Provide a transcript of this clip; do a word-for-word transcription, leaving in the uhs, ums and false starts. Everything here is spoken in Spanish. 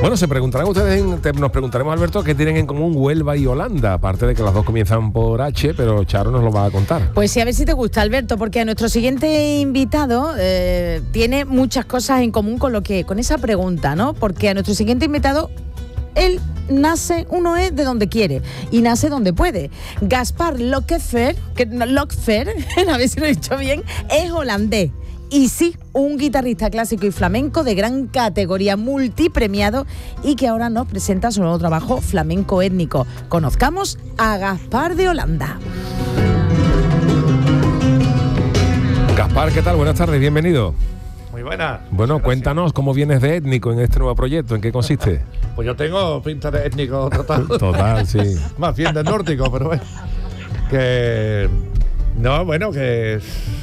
Bueno, se preguntarán ustedes, en, te, nos preguntaremos, Alberto, qué tienen en común Huelva y Holanda, aparte de que las dos comienzan por H, pero Charo nos lo va a contar. Pues sí, a ver si te gusta, Alberto, porque a nuestro siguiente invitado eh, tiene muchas cosas en común con lo que, con esa pregunta, ¿no? Porque a nuestro siguiente invitado, él nace, uno es de donde quiere y nace donde puede. Gaspar Lokfer, que no, Lokfer, a ver si lo he dicho bien, es holandés. Y sí, un guitarrista clásico y flamenco de gran categoría, multipremiado, y que ahora nos presenta su nuevo trabajo, Flamenco Étnico. Conozcamos a Gaspar de Holanda. Gaspar, ¿qué tal? Buenas tardes, bienvenido. Muy buena. Bueno, cuéntanos cómo vienes de étnico en este nuevo proyecto, ¿en qué consiste? Pues yo tengo pinta de étnico total. Total, sí. Más bien de nórdico, pero bueno. Que... No, bueno, que